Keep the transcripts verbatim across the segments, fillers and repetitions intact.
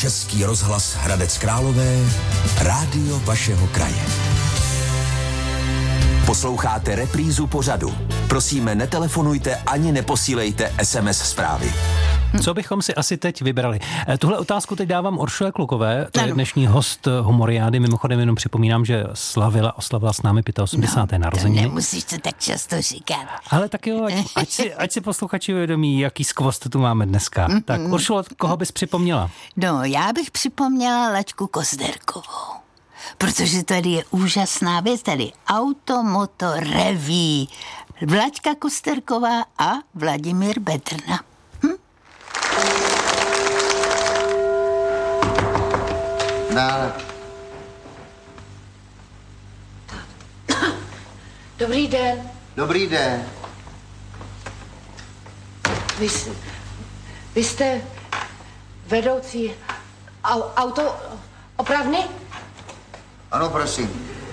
Český rozhlas Hradec Králové, rádio vašeho kraje. Posloucháte reprízu pořadu. Prosíme, netelefonujte ani neposílejte es em es zprávy. Co bychom si asi teď vybrali? Tuhle otázku teď dávám Uršule Klukové, to je dnešní host Humoriády. Mimochodem jenom připomínám, že slavila, oslavila s námi osmdesáté No, narozeniny. to nemusíš to tak často říkat. Ale tak jo, ať, ať, si, ať si posluchači uvědomí, jaký skvost tu máme dneska. Mm-hmm. Tak Uršulo, koho bys připomněla? No, já bych připomněla Laďku Kozderkovou. Protože tady je úžasná věc, tady auto, moto, reví. Vlaďka Kozderková a Vladimír Bedrna. Hm? Dále. Dobrý den. Dobrý den. Vy, jste- vy jste vedoucí au, auto opravny? Ano, prosím.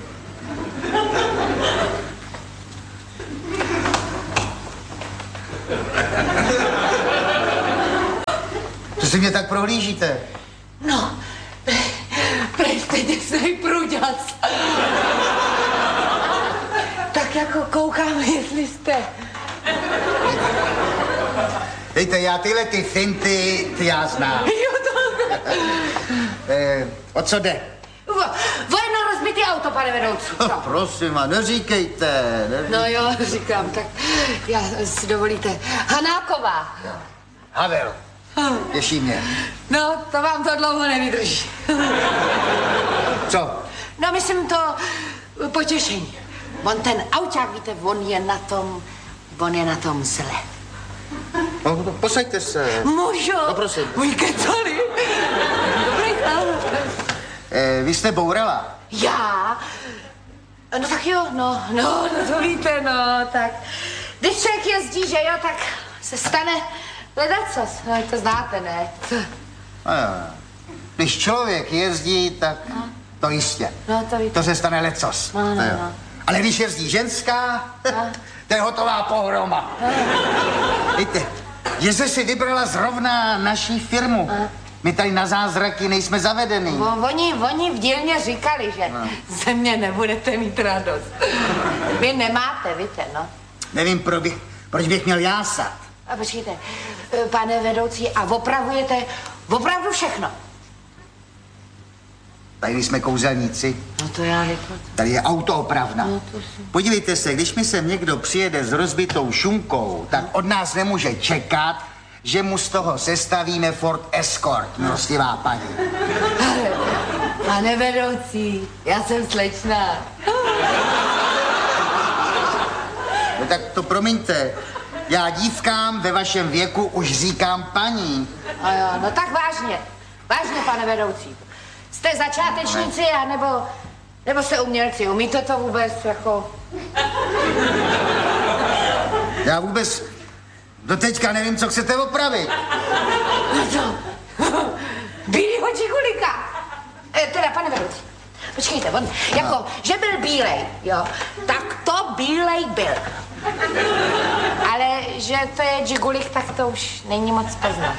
Co si mě tak prohlížíte? No, prejste děsnej průďac. Tak jako koukám, jestli jste... Dejte, já tyhle ty finty, ty já znám. Jo, to... Eh, o co jde? O jedno rozbitý auto, pane vedoucí. Oh, prosím vás, neříkejte. neříkejte. No jo, říkám, tak já si dovolíte. Hanáková. Havel, těší mě. No, to vám to dlouho nevydrží. Co? No, myslím to potěšení. On ten auťák, víte, on je na tom, on je na tom zle. No, posaďte se. Můžu? No, prosím. Můj kecali. Dobrý chlap. Eh, vy jste bourala? Já? No tak jo, no, no, no to víte, no, tak. Když člověk jezdí, že jo, tak se stane ledacos. No, to znáte, ne? No, jo. Když člověk jezdí, tak to jistě. No, to víte. To se stane lecos. No, no, To jo. no. Ale když jezdí ženská, to je hotová pohroma. Víte, že jste si vybrala zrovna naší firmu. My tady na zázraky nejsme zavedení. O, oni, oni v dílně říkali, že No. ze mě nebudete mít radost. Vy nemáte, víte, no. Nevím, pro bych, proč bych měl jásat. A počkejte, pane vedoucí, a opravujete opravdu všechno? Tady jsme kouzelníci, No to já jako... tady je autoopravna. No to si... Podívejte se, když mi sem někdo přijede s rozbitou šunkou, tak od nás nemůže čekat, že mu z toho sestavíme Ford Escort, milostivá paní. Pane vedoucí, já jsem slečná. No tak to promiňte, já dívkám ve vašem věku už říkám paní. A jo, no tak vážně, vážně, pane vedoucí. Jste začátečníci, anebo, nebo jste umělci, umíte to vůbec, jako... Já vůbec do teďka nevím, co chcete opravit. No to, bílýho čigulíka. E, teda, pane vedoucí, počkejte, on, jako, no. Že byl bílej, jo, tak to bílej byl. Ale že to je džigulik, tak to už není moc poznat.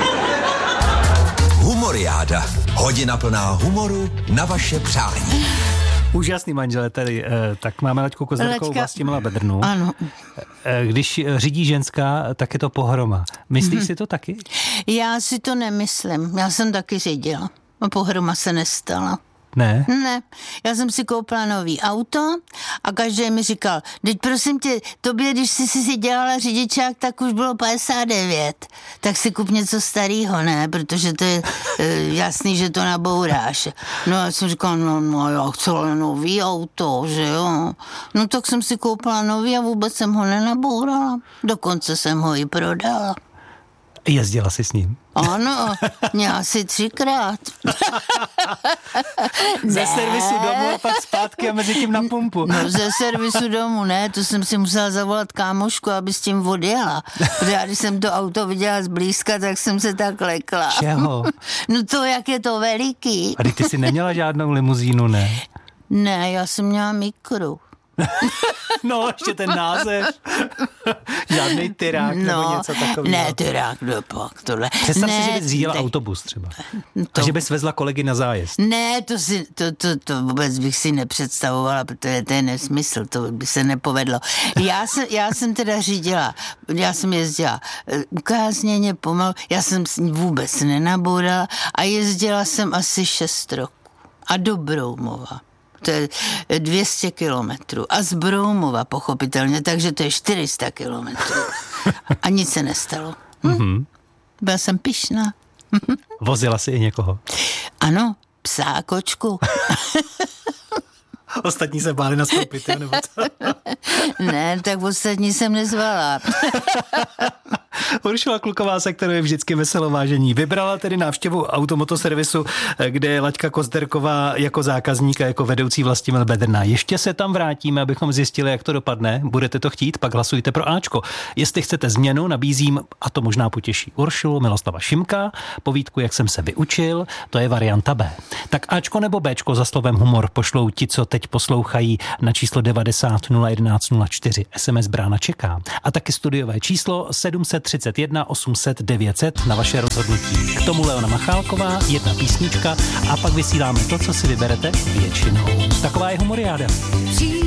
Humoriáda. Hodina plná humoru na vaše přání. Úžasný manžele tady. Tak máme Laďku Kozderkovou, Laďka. Vlastimila Bedrnu. Ano. Když řídí ženská, tak je to pohroma. Myslíš Mhm. si to taky? Já si to nemyslím. Já jsem taky řídila. A pohroma se nestala. Ne? Ne, já jsem si koupila nový auto a každý mi říkal, teď prosím tě, tobě, když jsi si dělala řidičák, tak už bylo padesát devět, tak si kup něco starého, ne, protože to je e, jasný, že to nabouráš. No já jsem říkala, no, no já chci ale nový auto, že jo. No tak jsem si koupila nový a vůbec jsem ho nenabourala, dokonce jsem ho i prodala. Jezdila jsi s ním? Ano, měla si třikrát. Ze servisu domů a pak zpátky a mezi tím na pumpu. No ze servisu domů, ne, to jsem si musela zavolat kámošku, aby s tím odjela. Protože já, když jsem to auto viděla zblízka, tak jsem se tak lekla. Čeho? No to, jak je to veliký. A ty jsi neměla žádnou limuzínu, ne? Ne, já jsem měla mikru. No, ještě ten název. Žádnej tyrák no, nebo něco takového. Ne, tyrák, no pak tohle. Představ ne, si, že bys řídila ne, autobus třeba. To, a že bys vezla kolegy na zájezd. Ne, to, si, to, to, to vůbec bych si nepředstavovala, protože to je nesmysl, to by se nepovedlo. Já jsem, já jsem teda řídila, já jsem jezdila ukázněně pomalu, já jsem vůbec nenabourala a jezdila jsem asi šest roků. A do Broumova. To je dvě stě kilometrů. A z Broumova, pochopitelně, takže to je čtyři sta kilometrů. A nic se nestalo. Hm? Mm-hmm. Byla jsem pyšná. Vozila si i někoho? Ano, psa a kočku. Ostatní se báli nastoupit, jo, nebo co? Ne, tak ostatní jsem nezvala. Uršula Kluková, se kterou je vždycky veselo vážení. Vybrala tedy návštěvu automotoservisu, kde je Laďka Kozderková jako zákazník a jako vedoucí Vlastimil Bedrná. Ještě se tam vrátíme, abychom zjistili, jak to dopadne. Budete to chtít, pak hlasujte pro Ačko. Jestli chcete změnu, nabízím, a to možná potěší Uršulu, Miloslava Šimka, povídku, jak jsem se vyučil, to je varianta B. Tak Ačko nebo Bčko za slovem humor pošlou ti, co teď poslouchají na číslo devadesát nula jedenáct nula čtyři. es em es brána čeká. A taky studiové číslo sedm set třicet jedna osm set devět set na vaše rozhodnutí. K tomu Leona Machálková, jedna písnička a pak vysíláme to, co si vyberete většinou. Taková je humoriáda.